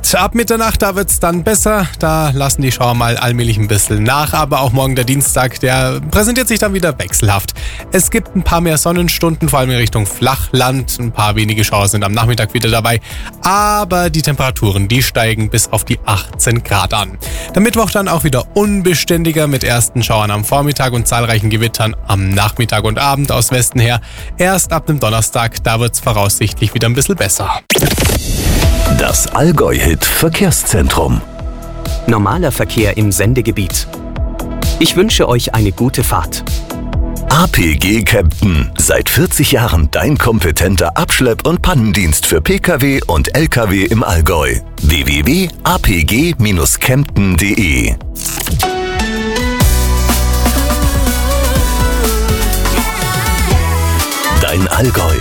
Nacht. Ab Mitternacht, da wird's dann besser. Da lassen die Schauer mal allmählich ein bisschen nach. Aber auch morgen der Dienstag, der präsentiert sich dann wieder wechselhaft. Es gibt ein paar mehr Sonnenstunden, vor allem in Richtung Flachland. Ein paar wenige Schauer sind am Nachmittag wieder dabei. Aber die Temperaturen, die steigen bis auf die 18 Grad an. Der Mittwoch dann auch wieder unbeständiger mit ersten Schauern am Vormittag und zahlreichen Gewittern am Nachmittag und Abend aus Westen her. Erst ab dem Donnerstag, da wird's voraussichtlich wieder ein bisschen besser. Das Allgäu-Hit Verkehrszentrum. Normaler Verkehr im Sendegebiet. Ich wünsche euch eine gute Fahrt. APG Kempten. Seit 40 Jahren dein kompetenter Abschlepp- und Pannendienst für Pkw und Lkw im Allgäu. www.apg-kempten.de Dein Allgäu.